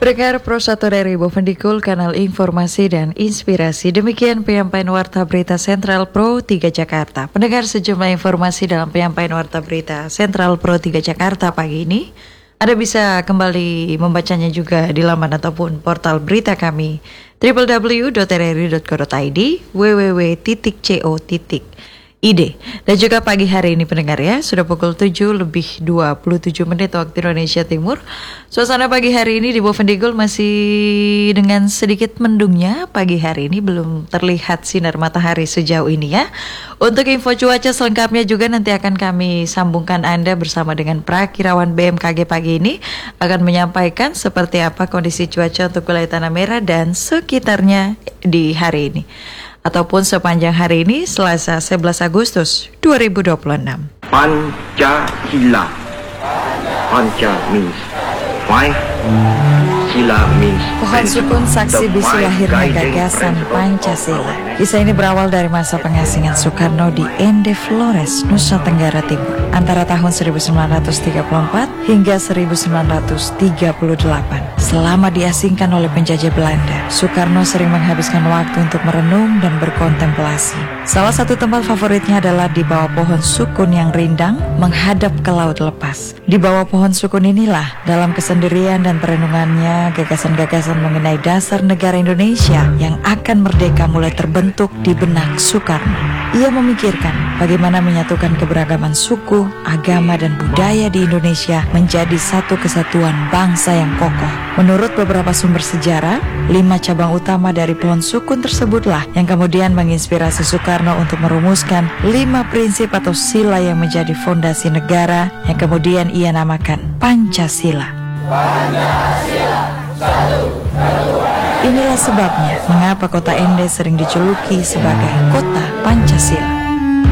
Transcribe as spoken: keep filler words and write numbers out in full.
Pendengar Pro satu dari Bovendikul, kanal informasi dan inspirasi. Demikian penyampaian Warta Berita Sentral Pro tiga Jakarta. Pendengar, sejumlah informasi dalam penyampaian Warta Berita Sentral Pro tiga Jakarta pagi ini. Anda bisa kembali membacanya juga di laman ataupun portal berita kami w w w titik r r i titik co titik i d, w w w titik co titik i d. Dan juga pagi hari ini pendengar ya, sudah pukul tujuh lebih dua puluh tujuh menit waktu Indonesia Timur. Suasana pagi hari ini di Bovendikul masih dengan sedikit mendungnya. Pagi hari ini belum terlihat sinar matahari sejauh ini ya. Untuk info cuaca selengkapnya juga nanti akan kami sambungkan Anda bersama dengan Prakirawan B M K G pagi ini, akan menyampaikan seperti apa kondisi cuaca untuk wilayah Tanah Merah dan sekitarnya di hari ini ataupun sepanjang hari ini Selasa sebelas Agustus dua ribu dua puluh enam. Pancasila. Panca means five. Sila means Pohon sukun saksi bisu lahirnya gagasan Pancasila. Kisah ini berawal dari masa pengasingan Soekarno di Ende Flores, Nusa Tenggara Timur, antara tahun seribu sembilan ratus tiga puluh empat hingga seribu sembilan ratus tiga puluh delapan. Selama diasingkan oleh penjajah Belanda, Soekarno sering menghabiskan waktu untuk merenung dan berkontemplasi. Salah satu tempat favoritnya adalah di bawah pohon sukun yang rindang menghadap ke laut lepas. Di bawah pohon sukun inilah, dalam kesendirian dan perenungannya, gagasan-gagasan mengenai dasar negara Indonesia yang akan merdeka mulai terbentuk di benak Soekarno. Ia memikirkan bagaimana menyatukan keberagaman suku, agama, dan budaya di Indonesia menjadi satu kesatuan bangsa yang kokoh. Menurut beberapa sumber sejarah, lima cabang utama dari pohon sukun tersebutlah yang kemudian menginspirasi Soekarno untuk merumuskan lima prinsip atau sila yang menjadi fondasi negara yang kemudian ia namakan Pancasila. Pancasila, satu, kedua. Inilah sebabnya mengapa kota Ende sering dijuluki sebagai kota Pancasila.